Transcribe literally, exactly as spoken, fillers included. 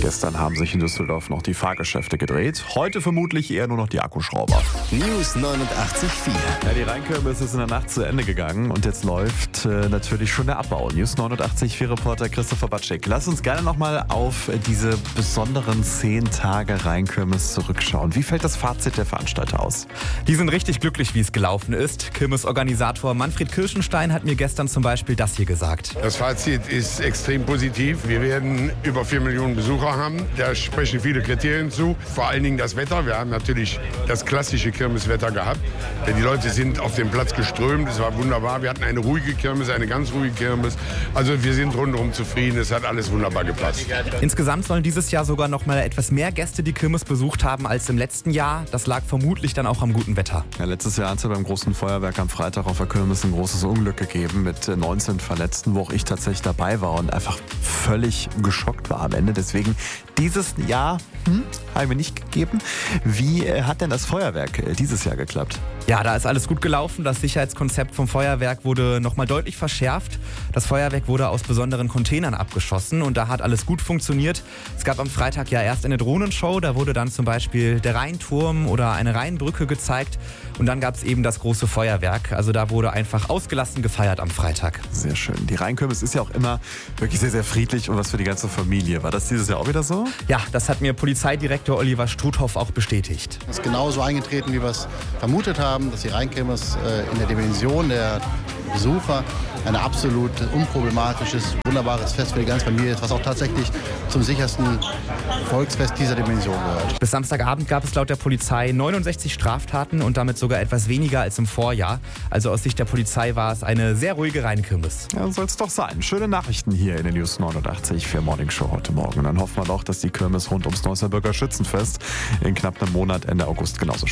Gestern haben sich in Düsseldorf noch die Fahrgeschäfte gedreht. Heute vermutlich eher nur noch die Akkuschrauber. News neunundachtzig Komma vier. Ja, die Rheinkirmes ist in der Nacht zu Ende gegangen und jetzt läuft äh, natürlich schon der Abbau. News neunundachtzig Komma vier Reporter Christopher Batschik. Lass uns gerne nochmal auf diese besonderen zehn Tage Rheinkirmes zurückschauen. Wie fällt das Fazit der Veranstalter aus? Die sind richtig glücklich, wie es gelaufen ist. Kirmesorganisator Manfred Kirschenstein hat mir gestern zum Beispiel das hier gesagt. Das Fazit ist extrem positiv. Wir werden über vier Millionen Besucher haben. Da sprechen viele Kriterien zu. Vor allen Dingen das Wetter. Wir haben natürlich das klassische Kirmeswetter gehabt. Die Leute sind auf den Platz geströmt. Es war wunderbar. Wir hatten eine ruhige Kirmes, eine ganz ruhige Kirmes. Also wir sind rundherum zufrieden. Es hat alles wunderbar gepasst. Insgesamt sollen dieses Jahr sogar noch mal etwas mehr Gäste die Kirmes besucht haben als im letzten Jahr. Das lag vermutlich dann auch am guten Wetter. Ja, letztes Jahr hat es ja beim großen Feuerwerk am Freitag auf der Kirmes ein großes Unglück gegeben mit neunzehn Verletzten, wo auch ich tatsächlich dabei war und einfach völlig geschockt war am Ende. Deswegen dieses Jahr hm, habe ich mir nicht gegeben. Wie äh, hat denn das Feuerwerk äh, dieses Jahr geklappt? Ja, da ist alles gut gelaufen. Das Sicherheitskonzept vom Feuerwerk wurde nochmal deutlich verschärft. Das Feuerwerk wurde aus besonderen Containern abgeschossen und da hat alles gut funktioniert. Es gab am Freitag ja erst eine Drohnenshow. Da wurde dann zum Beispiel der Rheinturm oder eine Rheinbrücke gezeigt. Und dann gab es eben das große Feuerwerk. Also da wurde einfach ausgelassen gefeiert am Freitag. Sehr schön. Die Rheinkirmes ist ja auch immer wirklich sehr, sehr friedlich und was für die ganze Familie. War das dieses Jahr auch wieder so? Ja, das hat mir Polizeidirektor Oliver Struthoff auch bestätigt. Es ist genauso eingetreten, wie wir es vermutet haben, dass die Rheinkirmes äh, in der Dimension der Besucher ein absolut unproblematisches, wunderbares Fest für die ganze Familie ist, was auch tatsächlich zum sichersten Volksfest dieser Dimension gehört. Bis Samstagabend gab es laut der Polizei neunundsechzig Straftaten und damit sogar etwas weniger als im Vorjahr. Also aus Sicht der Polizei war es eine sehr ruhige Rheinkirmes. Ja, soll es doch sein. Schöne Nachrichten hier in den News neunundachtzig für Morning Show heute Morgen. Und dann hoffen wir doch, dass die Kirmes rund ums Neusser Bürger Schützenfest in knapp einem Monat Ende August genauso